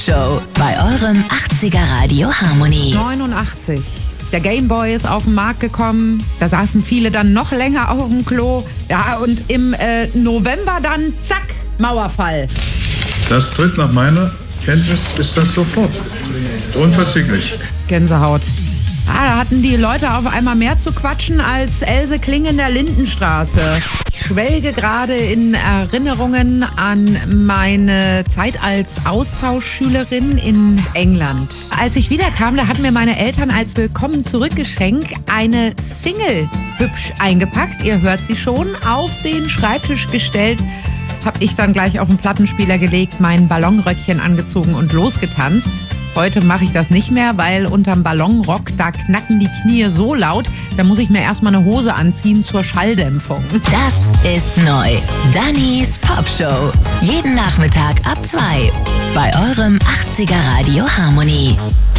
Show bei eurem 80er Radio Harmony. 89. Der Gameboy ist auf den Markt gekommen. Da saßen viele dann noch länger auf dem Klo. Ja, und im November dann, zack, Mauerfall. Das tritt nach meiner Kenntnis, ist das sofort. Unverzüglich. Gänsehaut. Da hatten die Leute auf einmal mehr zu quatschen als Else Kling in der Lindenstraße. Ich schwelge gerade in Erinnerungen an meine Zeit als Austauschschülerin in England. Als ich wiederkam, da hatten mir meine Eltern als Willkommen-Zurück-Geschenk eine Single hübsch eingepackt. Ihr hört sie schon, auf den Schreibtisch gestellt. Habe ich dann gleich auf den Plattenspieler gelegt, mein Ballonröckchen angezogen und losgetanzt. Heute mache ich das nicht mehr, weil unterm Ballonrock, da knacken die Knie so laut, da muss ich mir erstmal eine Hose anziehen zur Schalldämpfung. Das ist neu. Dannys Popshow. Jeden Nachmittag ab 2 bei eurem 80er Radio Harmony.